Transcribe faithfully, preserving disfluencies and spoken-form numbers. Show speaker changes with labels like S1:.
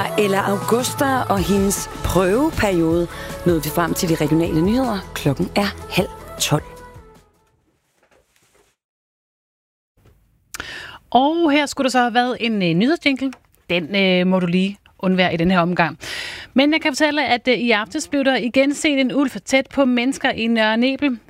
S1: Fra Ella Augusta og hendes prøveperiode nåede vi frem til de regionale nyheder. Klokken er halv tolv.
S2: Og her skulle der så have været en øh, nyhedsjingle. Den øh, må du lige undvære i den her omgang. Men jeg kan fortælle, at øh, i aftes blev der igen set en ulv tæt på mennesker i Nørre Nebel.